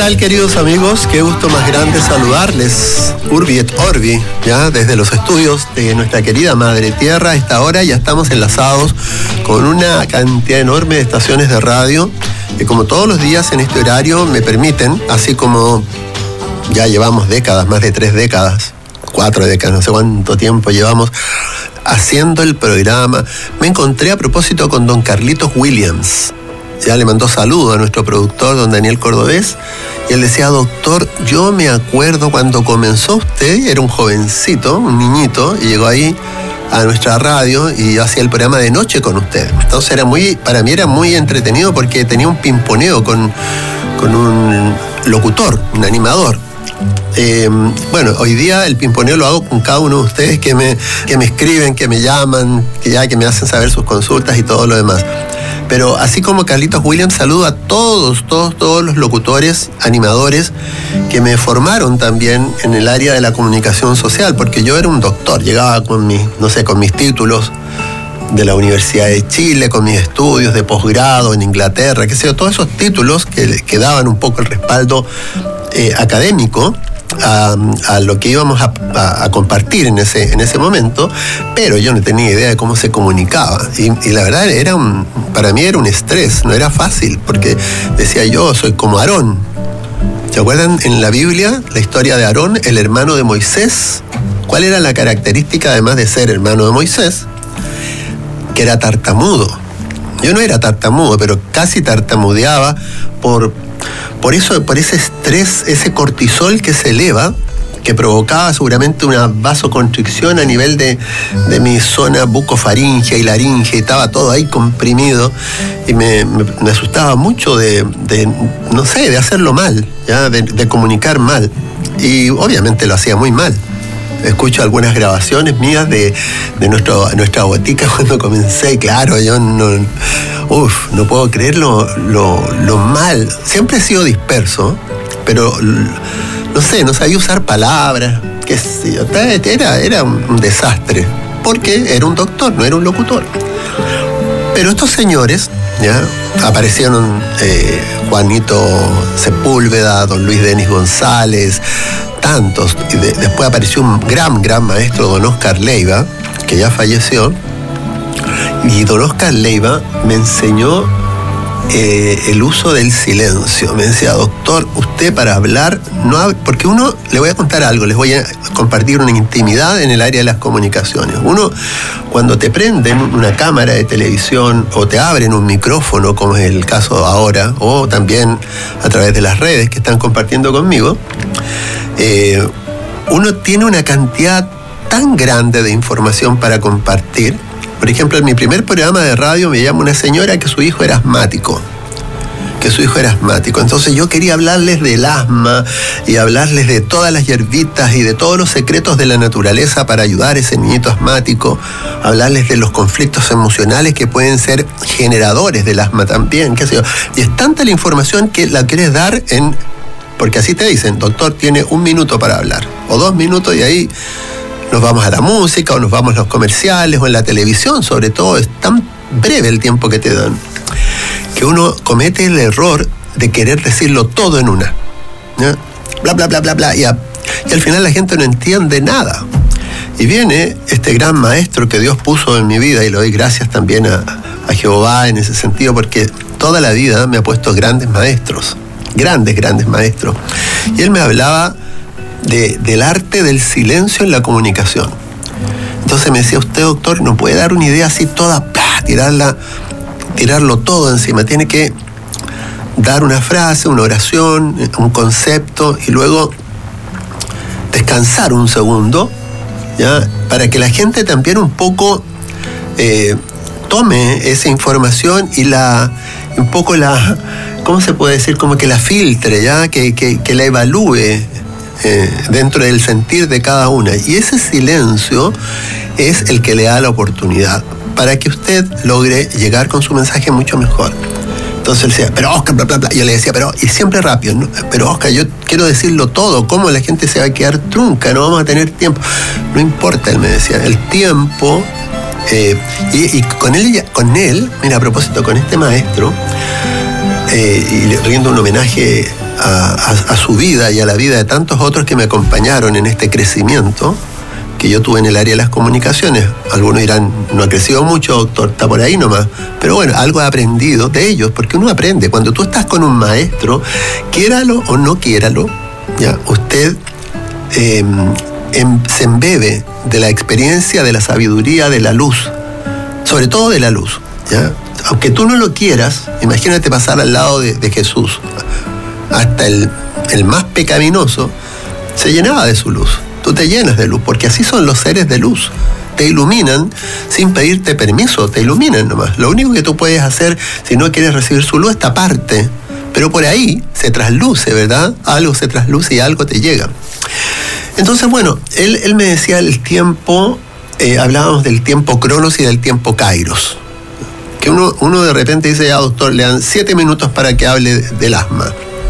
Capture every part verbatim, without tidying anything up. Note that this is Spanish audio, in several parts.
tal, queridos amigos? Qué gusto más grande saludarles. Urbi et Orbi, ya desde los estudios de nuestra querida Madre Tierra. A esta hora ya estamos enlazados con una cantidad enorme de estaciones de radio que, como todos los días en este horario, me permiten, así como ya llevamos décadas, más de tres décadas, cuatro décadas, no sé cuánto tiempo llevamos haciendo el programa. Me encontré a propósito con don Carlitos Williams. Ya le mandó saludos a nuestro productor, don Daniel Cordobés, y él decía: doctor, yo me acuerdo cuando comenzó usted, era un jovencito, un niñito, y llegó ahí a nuestra radio y yo hacía el programa de noche con usted. Entonces era muy, para mí era muy entretenido porque tenía un pimponeo con, con un locutor, un animador. Eh, bueno, hoy día el pimponeo lo hago con cada uno de ustedes que me, que me escriben, que me llaman, que ya que me hacen saber sus consultas y todo lo demás. Pero así como Carlitos Williams, saludo a todos, todos, todos los locutores, animadores que me formaron también en el área de la comunicación social, porque yo era un doctor, llegaba con mis, no sé, con mis títulos de la Universidad de Chile, con mis estudios de posgrado en Inglaterra, qué sé yo, todos esos títulos que, que daban un poco el respaldo eh, académico A, a lo que íbamos a, a, a compartir en ese, en ese momento, pero yo no tenía idea de cómo se comunicaba y, y la verdad era un, para mí era un estrés, no era fácil, porque decía yo, soy como Aarón. ¿Se acuerdan en la Biblia la historia de Aarón, el hermano de Moisés? ¿Cuál era la característica, además de ser hermano de Moisés? Que era tartamudo. Yo no era tartamudo, pero casi tartamudeaba por Por eso, por ese estrés, ese cortisol que se eleva, que provocaba seguramente una vasoconstricción a nivel de, de mi zona bucofaringea y laringe, y estaba todo ahí comprimido, y me, me, me asustaba mucho de, de, no sé, de hacerlo mal, ¿ya? De, de comunicar mal. Y obviamente lo hacía muy mal. Escucho algunas grabaciones mías de, de nuestro, nuestra botica cuando comencé, y claro, yo no, uf, no puedo creer lo, lo, lo mal. Siempre he sido disperso, pero no sé, no sabía usar palabras, qué sé yo, era, era un desastre, porque era un doctor, no era un locutor. Pero estos señores, ya, aparecieron eh, Juanito Sepúlveda, don Luis Denis González, tantos, y de, después apareció un gran, gran maestro, don Oscar Leiva, que ya falleció, y don Oscar Leiva me enseñó eh, el uso del silencio. Me decía: doctor, usted para hablar no hable, porque uno, le voy a contar algo, les voy a compartir una intimidad en el área de las comunicaciones. Uno, cuando te prenden una cámara de televisión o te abren un micrófono, como es el caso ahora, o también a través de las redes que están compartiendo conmigo, Eh, uno tiene una cantidad tan grande de información para compartir. Por ejemplo, en mi primer programa de radio me llama una señora que su hijo era asmático, que su hijo era asmático. Entonces yo quería hablarles del asma y hablarles de todas las hierbitas y de todos los secretos de la naturaleza para ayudar a ese niñito asmático, hablarles de los conflictos emocionales que pueden ser generadores del asma también, qué sé yo. Y es tanta la información que la quieres dar en... Porque así te dicen: doctor, tiene un minuto para hablar, o dos minutos, y ahí nos vamos a la música, o nos vamos a los comerciales, o en la televisión, sobre todo. Es tan breve el tiempo que te dan, que uno comete el error de querer decirlo todo en una, ¿ya? Bla, bla, bla, bla, bla, y, a, y al final la gente no entiende nada. Y viene este gran maestro que Dios puso en mi vida, y le doy gracias también a, a Jehová en ese sentido, porque toda la vida me ha puesto grandes maestros. Grandes, grandes maestros. Y él me hablaba de, del arte del silencio en la comunicación. Entonces me decía: usted, doctor, no puede dar una idea así toda, ¡plá!, tirarla, tirarlo todo encima. Tiene que dar una frase, una oración, un concepto, y luego descansar un segundo, ¿ya? Para que la gente también un poco eh, tome esa información y la un poco la... ¿Cómo se puede decir? Como que la filtre, ¿ya? Que, que, que la evalúe eh, dentro del sentir de cada una. Y ese silencio es el que le da la oportunidad para que usted logre llegar con su mensaje mucho mejor. Entonces él decía: pero Oscar, bla, bla, bla. Yo le decía: pero, y siempre rápido, ¿no? Pero Oscar, yo quiero decirlo todo. ¿Cómo la gente se va a quedar trunca? No vamos a tener tiempo. No importa, él me decía. El tiempo... Eh, y, y con él, con él, mira, a propósito, con este maestro, eh, y le rindo un homenaje a, a, a su vida y a la vida de tantos otros que me acompañaron en este crecimiento que yo tuve en el área de las comunicaciones. Algunos dirán, no ha crecido mucho, doctor, está por ahí nomás. Pero bueno, algo he aprendido de ellos, porque uno aprende. Cuando tú estás con un maestro, quiéralo o no quiéralo, ya, usted eh, em, se embebe de la experiencia, de la sabiduría, de la luz, sobre todo de la luz, ¿ya? Aunque tú no lo quieras, imagínate pasar al lado de, de Jesús. Hasta el, el más pecaminoso se llenaba de su luz. Tú te llenas de luz, porque así son los seres de luz. Te iluminan sin pedirte permiso, te iluminan nomás. Lo único que tú puedes hacer, si no quieres recibir su luz, es taparte. Pero por ahí se trasluce, ¿verdad? Algo se trasluce y algo te llega. Entonces, bueno, él, él me decía el tiempo, eh, hablábamos del tiempo Cronos y del tiempo Kairos. Que uno, uno de repente dice, ya doctor, le dan siete minutos para que hable del asma.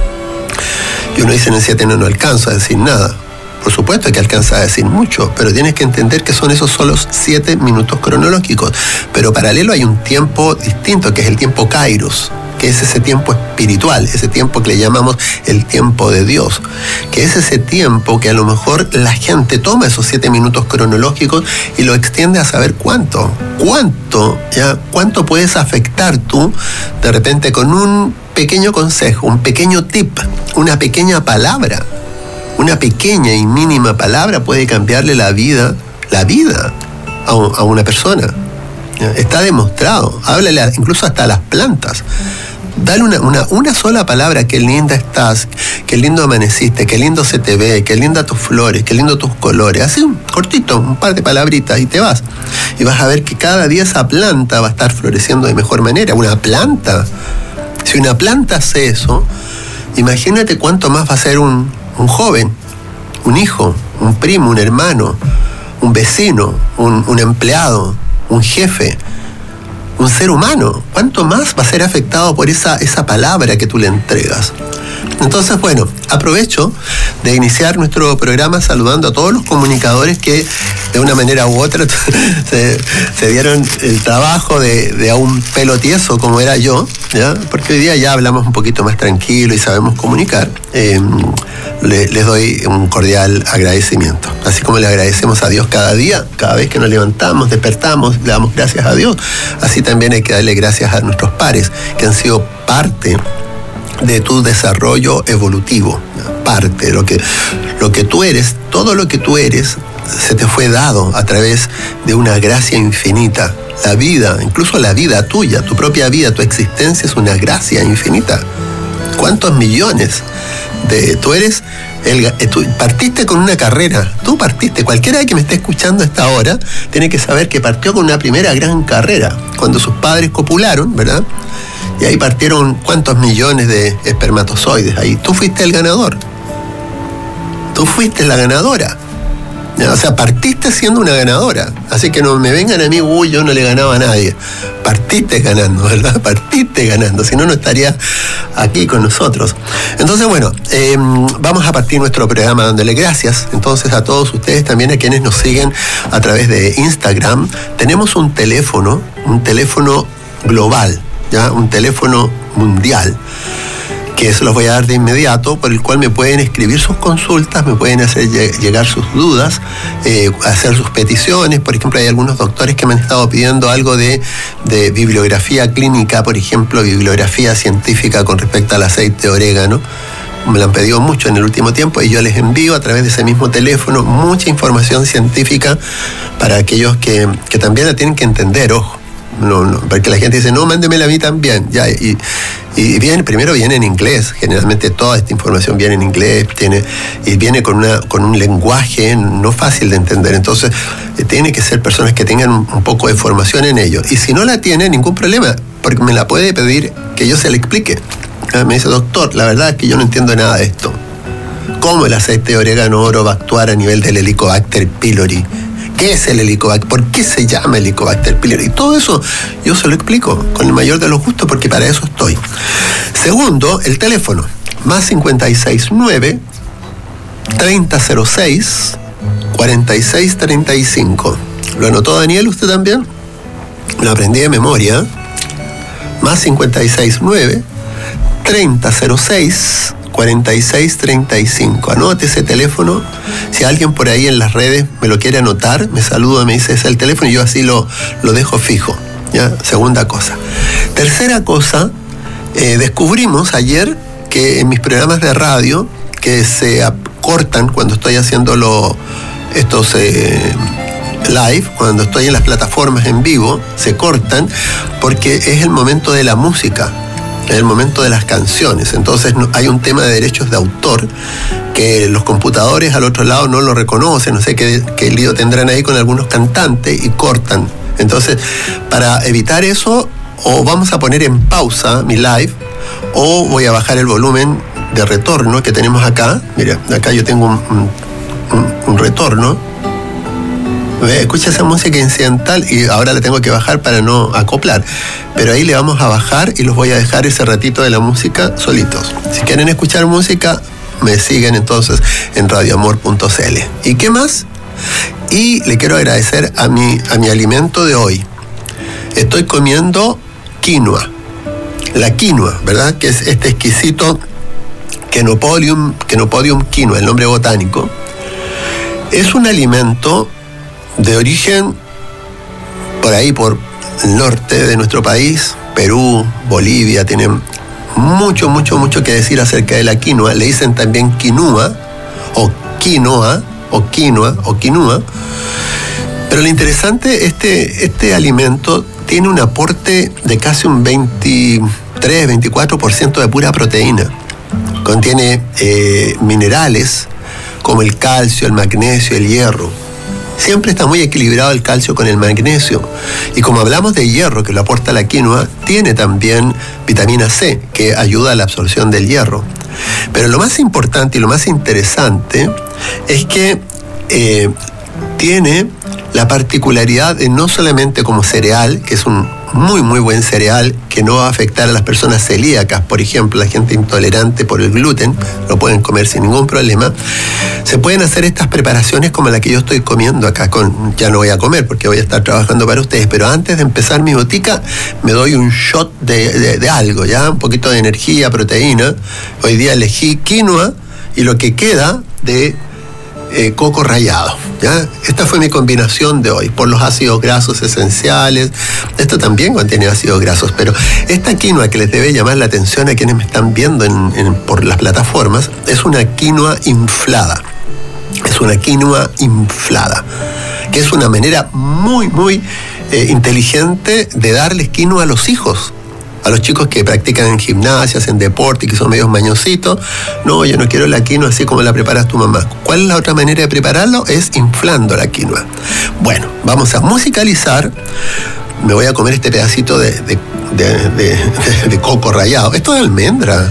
Y uno dice, en siete no, no alcanzo a decir nada. Por supuesto que alcanza a decir mucho, pero tienes que entender que son esos solos siete minutos cronológicos. Pero paralelo hay un tiempo distinto, que es el tiempo Kairos, que es ese tiempo espiritual, ese tiempo que le llamamos el tiempo de Dios, que es ese tiempo que a lo mejor la gente toma esos siete minutos cronológicos y lo extiende a saber cuánto, cuánto, ya, cuánto puedes afectar tú de repente con un pequeño consejo, un pequeño tip, una pequeña palabra. Una pequeña y mínima palabra puede cambiarle la vida, la vida a, a una persona. Está demostrado. Háblale a, incluso hasta a las plantas. Dale una, una, una sola palabra, qué linda estás, qué lindo amaneciste, qué lindo se te ve, qué linda tus flores, qué lindo tus colores. Así un cortito, un par de palabritas y te vas. Y vas a ver que cada día esa planta va a estar floreciendo de mejor manera. Una planta. Si una planta hace eso, imagínate cuánto más va a ser un... un joven, un hijo, un primo, un hermano, un vecino, un, un empleado, un jefe, un ser humano. ¿Cuánto más va a ser afectado por esa, esa palabra que tú le entregas? Entonces, bueno, aprovecho de iniciar nuestro programa saludando a todos los comunicadores que de una manera u otra se, se dieron el trabajo de, de a un pelo tieso como era yo, ¿ya? Porque hoy día ya hablamos un poquito más tranquilo y sabemos comunicar. Eh, le, les doy un cordial agradecimiento. Así como le agradecemos a Dios cada día, cada vez que nos levantamos, despertamos, le damos gracias a Dios, así también hay que darle gracias a nuestros pares que han sido parte de tu desarrollo evolutivo, parte de lo que, lo que tú eres, todo lo que tú eres se te fue dado a través de una gracia infinita. La vida, incluso la vida tuya, tu propia vida, tu existencia es una gracia infinita. ¿Cuántos millones de... Tú eres... El, tú partiste con una carrera, tú partiste, cualquiera que me esté escuchando a esta hora tiene que saber que partió con una primera gran carrera, cuando sus padres copularon, ¿verdad? Y ahí partieron cuántos millones de espermatozoides. Ahí tú fuiste el ganador. Tú fuiste la ganadora. ¿Ya? O sea, partiste siendo una ganadora. Así que no me vengan a mí, uy, yo no le ganaba a nadie. Partiste ganando, ¿verdad? Partiste ganando. Si no, no estaría aquí con nosotros. Entonces, bueno, eh, vamos a partir nuestro programa dándole gracias. Entonces, a todos ustedes, también a quienes nos siguen a través de Instagram. Tenemos un teléfono, un teléfono global, ¿ya? Un teléfono mundial, que se los voy a dar de inmediato, por el cual me pueden escribir sus consultas, me pueden hacer llegar sus dudas, eh, hacer sus peticiones. Por ejemplo, hay algunos doctores que me han estado pidiendo algo de, de bibliografía clínica, por ejemplo, bibliografía científica con respecto al aceite de orégano. Me lo han pedido mucho en el último tiempo y yo les envío a través de ese mismo teléfono mucha información científica para aquellos que, que también la tienen que entender, ojo. No, no, porque la gente dice, no, mándemela a mí también. Ya, y, y viene, primero viene en inglés, generalmente toda esta información viene en inglés, tiene, y viene con, una, con un lenguaje no fácil de entender. Entonces, eh, tiene que ser personas que tengan un, un poco de formación en ello. Y si no la tiene, ningún problema, porque me la puede pedir que yo se la explique. Me dice, doctor, la verdad es que yo no entiendo nada de esto. ¿Cómo el aceite de orégano oro va a actuar a nivel del Helicobacter pylori? ¿Qué es el Helicobacter? ¿Por qué se llama Helicobacter pylori? Y todo eso yo se lo explico con el mayor de los gustos, porque para eso estoy. Segundo, el teléfono, más cincuenta y seis nueve, treinta cero seis, cuarenta y seis treinta y cinco. ¿Lo anotó Daniel usted también? Lo aprendí de memoria. Más cincuenta y seis nueve, treinta cero seis, cuarenta y seis treinta y cinco. Anote ese teléfono. Si alguien por ahí en las redes me lo quiere anotar, me saluda, me dice, ese es el teléfono, y yo así lo, lo dejo fijo. ¿Ya? Segunda cosa. Tercera cosa, eh, descubrimos ayer que en mis programas de radio, que se cortan cuando estoy haciendo lo, estos eh, live, cuando estoy en las plataformas en vivo, se cortan porque es el momento de la música, es el momento de las canciones. Entonces no, hay un tema de derechos de autor que los computadores al otro lado no lo reconocen, no sé qué, qué lío tendrán ahí con algunos cantantes y cortan. Entonces, para evitar eso, o vamos a poner en pausa mi live, o voy a bajar el volumen de retorno que tenemos acá. Mira, acá yo tengo un, un, un retorno. Escucha esa música incidental y ahora la tengo que bajar para no acoplar. Pero ahí le vamos a bajar y los voy a dejar ese ratito de la música solitos. Si quieren escuchar música, me siguen entonces en radio amor punto c l. ¿Y qué más? Y le quiero agradecer a mi, a mi alimento de hoy. Estoy comiendo quinoa. La quinoa, ¿verdad? Que es este exquisito Chenopodium, Chenopodium quinoa, el nombre botánico. Es un alimento de origen por ahí, por el norte de nuestro país, Perú, Bolivia, tienen mucho, mucho, mucho que decir acerca de la quinoa. Le dicen también quinua, o quinoa, o quinoa, o quinua. Pero lo interesante, este, este alimento tiene un aporte de casi un veintitrés, veinticuatro por ciento de pura proteína. Contiene eh, minerales como el calcio, el magnesio, el hierro. Siempre está muy equilibrado el calcio con el magnesio. Y como hablamos de hierro, que lo aporta la quinoa, tiene también vitamina C, que ayuda a la absorción del hierro. Pero lo más importante y lo más interesante es que eh, tiene la particularidad de no solamente como cereal, que es un muy muy buen cereal que no va a afectar a las personas celíacas, por ejemplo, la gente intolerante por el gluten, lo pueden comer sin ningún problema. Se pueden hacer estas preparaciones como la que yo estoy comiendo acá, con, ya no voy a comer porque voy a estar trabajando para ustedes, pero antes de empezar mi botica me doy un shot de, de, de algo, ya, un poquito de energía, proteína. Hoy día elegí quinoa y lo que queda de Eh, coco rallado, ¿ya? Esta fue mi combinación de hoy, por los ácidos grasos esenciales. Esto también contiene ácidos grasos, pero esta quinoa que les debe llamar la atención a quienes me están viendo en, en, por las plataformas, es una quinoa inflada. Es una quinoa inflada, que es una manera muy, muy eh, inteligente de darles quinoa a los hijos. A los chicos que practican en gimnasia, en deporte y que son medios mañositos. No, yo no quiero la quinoa así como la preparas tu mamá. ¿Cuál es la otra manera de prepararlo? Es inflando la quinoa. Bueno, vamos a musicalizar. Me voy a comer este pedacito de, de, de, de, de, de coco rallado. Esto es almendra.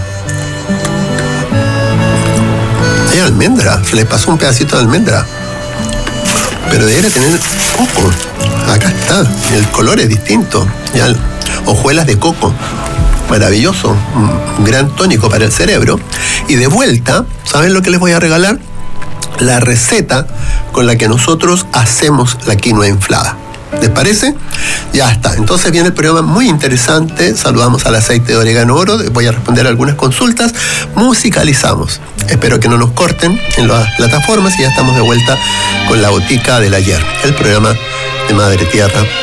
Es almendra. Se les pasó un pedacito de almendra. Pero debería tener coco. Acá está. El color es distinto. Ya. Hojuelas de coco, maravilloso, un gran tónico para el cerebro. Y de vuelta, ¿saben lo que les voy a regalar? La receta con la que nosotros hacemos la quinoa inflada. ¿Les parece? Ya está. Entonces viene el programa muy interesante. Saludamos al aceite de orégano oro. Voy a responder algunas consultas. Musicalizamos. Espero que no nos corten en las plataformas y ya estamos de vuelta con la botica del ayer, el programa de Madre Tierra